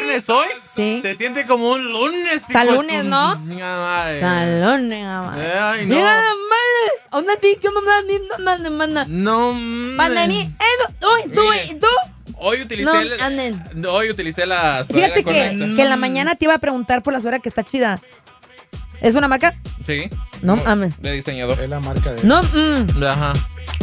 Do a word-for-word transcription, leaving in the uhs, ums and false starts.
lunes hoy. Sí. Se siente como un lunes. Sal lunes, ¿no? Sal lunes, Ay, no. Mira, madre. ¿Dónde te quedas, mamá? Mamá. No. Para mí, tú, tú, tú. Hoy utilicé, No, el- anden. hoy utilicé la Fíjate correcta. que, que en la mañana te iba a preguntar por la suera que está chida. ¿Es una marca? Sí. No, mames. De diseñador. Es la marca de... No, mm. Ajá.